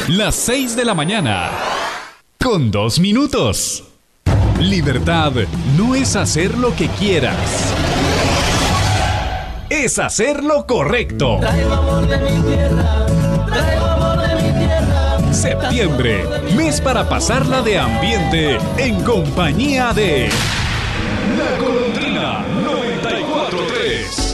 Las 6 de la mañana, con 2 minutos. Libertad no es hacer lo que quieras. Es hacer lo correcto. Traigo amor de mi tierra, traigo amor de mi tierra. Septiembre, mes para pasarla de ambiente en compañía de La Golondrina 94.3.